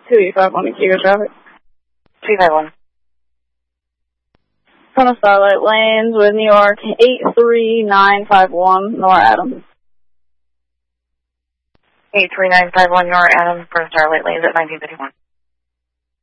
285 on the Kilo traffic. 251. Front of Starlight Lanes with New York 83951, Nora Adams. 83951 Nora Adams for Starlight Lanes at 1951.